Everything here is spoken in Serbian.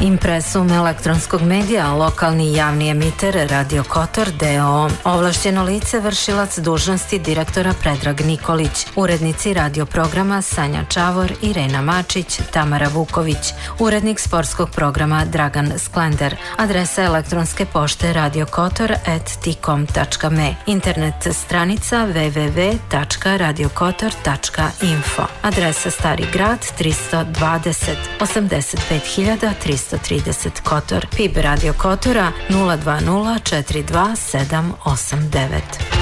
Impresum elektronskog medija, lokalni javni emiter Radio Kotor d.o.o. Ovlašćeno lice, vršilac dužnosti direktora Predrag Nikolić, urednici radio programa Sanja Čavor, Irena Mačić, Tamara Vuković, urednik sportskog programa Dragan Sklender, adresa elektronske pošte radiokotor@tcom.me, internet stranica www.radiokotor.info, adresa Stari grad 320 85330 Kotor, PIB Radio Kotora 020 42789.